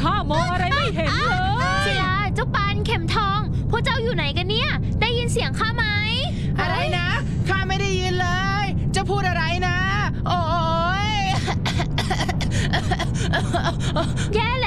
ข้ามองอะไรไม่เห็นเลยศิลาเจ้าปานเข็มทองพวกเจ้าอยู่ไหนกันเนี่ยได้ยินเสียงข้าไหมอะไรนะข้าไม่ได้ยินเลยจะพูดอะไรนะโอ้ยแย่